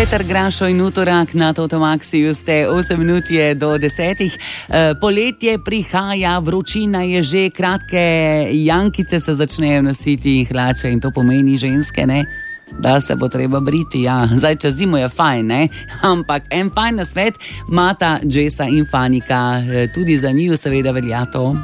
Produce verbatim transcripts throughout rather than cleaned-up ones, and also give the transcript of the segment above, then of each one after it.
Peter Grašo in Utorak na Totomaksiju ste osem minut je do desetih. E, poletje prihaja, vročina je že, kratke jankice se začnejo nositi hlače in to pomeni ženske, ne? Da se bo treba briti, ja. Zdaj, čez zimo je fajn, ne? Ampak en fajn nasvet imata Jessa in Fanika. E, tudi za njiju seveda velja to.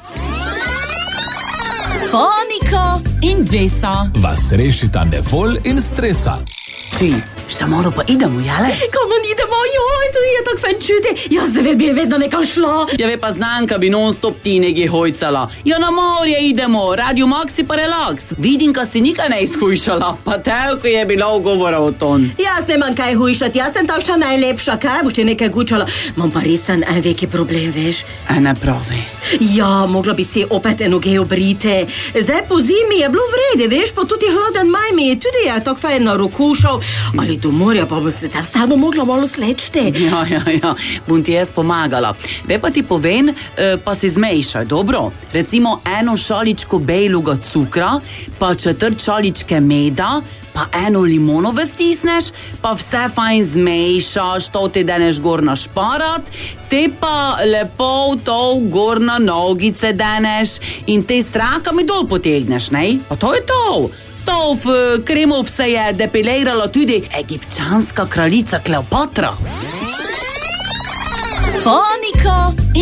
Fanika in Jessa vas rešita nevolj in stresa. Či, še malo pa idemo, jale? Kamen idemo, joj, to je tako fajn čuti. Jaz zdaj bi vedno nekam šla. Ja, ve pa Znanka bi non-stop ti nekaj hojcala. Ja, na morje idemo, Radio Maxi pa relax. Vidim, ka si nikaj ne izhujšala, pa telko je bila ugovora o ton. Jaz nemam kaj hujšati, jaz sem takša najlepša, kaj boš ti nekaj gučala. Mam pa resen en veki problem, veš. A ne pravi. Ja, mogla bi si opet enoge obriti. Zdaj po zimi je bilo vrede, veš, pa tudi hladen maj mi je tudi je tako fajn narokušal. Ali do morja pa bo se te vsado mogla malo slečti. Ja, ja, ja, bom ti jaz pomagala. Ve pa ti povem, pa si zmejšaj, dobro? Recimo eno šaličko bejluga cukra, pa četrt šaličke meda, pa eno limono stisneš, pa vse fajn zmejšaš, to ti deneš gor na šparat, te pa lepo to gor na nogice deneš in te strakami dol potegneš, ne? Pa to je to. S to v kremov se je depilirala tudi egipčanska kraljica Kleopatra. Fanika